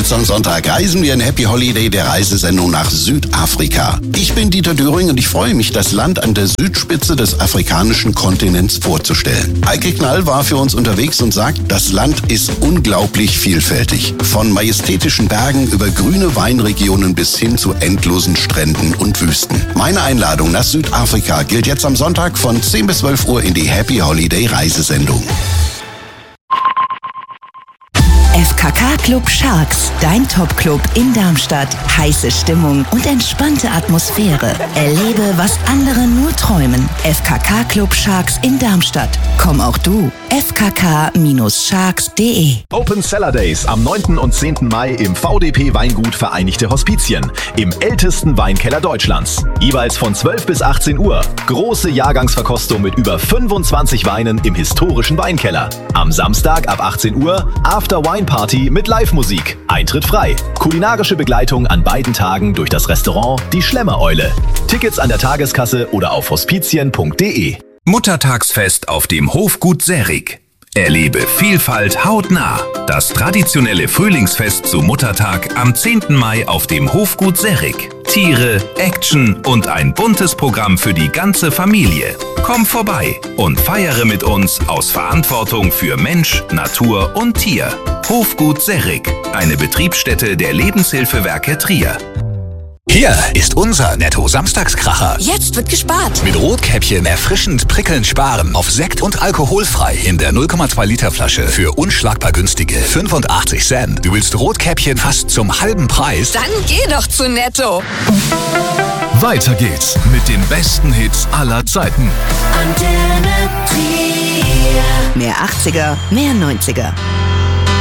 Jetzt am Sonntag reisen wir in Happy Holiday der Reisesendung nach Südafrika. Ich bin Dieter Döring und ich freue mich, das Land an der Südspitze des afrikanischen Kontinents vorzustellen. Eike Knall war für uns unterwegs und sagt, das Land ist unglaublich vielfältig. Von majestätischen Bergen über grüne Weinregionen bis hin zu endlosen Stränden und Wüsten. Meine Einladung nach Südafrika gilt jetzt am Sonntag von 10 bis 12 Uhr in die Happy Holiday Reisesendung. FKK Club Sharks, dein Top-Club in Darmstadt. Heiße Stimmung und entspannte Atmosphäre. Erlebe, was andere nur träumen. FKK Club Sharks in Darmstadt. Komm auch du. fkk-sharks.de. Open Cellar Days am 9. und 10. Mai im VDP Weingut Vereinigte Hospizien. Im ältesten Weinkeller Deutschlands. Jeweils von 12 bis 18 Uhr. Große Jahrgangsverkostung mit über 25 Weinen im historischen Weinkeller. Am Samstag ab 18 Uhr After Wine Party mit Live-Musik. Eintritt frei. Kulinarische Begleitung an beiden Tagen durch das Restaurant Die Schlemmereule. Tickets an der Tageskasse oder auf hospizien.de. Muttertagsfest auf dem Hofgut Serig. Erlebe Vielfalt hautnah. Das traditionelle Frühlingsfest zu Muttertag am 10. Mai auf dem Hofgut Serig. Tiere, Action und ein buntes Programm für die ganze Familie. Komm vorbei und feiere mit uns aus Verantwortung für Mensch, Natur und Tier. Hofgut Serig, eine Betriebsstätte der Lebenshilfewerke Trier. Hier ist unser Netto-Samstagskracher. Jetzt wird gespart. Mit Rotkäppchen erfrischend prickelnd sparen auf Sekt und alkoholfrei in der 0,2 Liter Flasche für unschlagbar günstige 85 Cent. Du willst Rotkäppchen fast zum halben Preis? Dann geh doch zu Netto. Weiter geht's mit den besten Hits aller Zeiten. Mehr 80er, mehr 90er.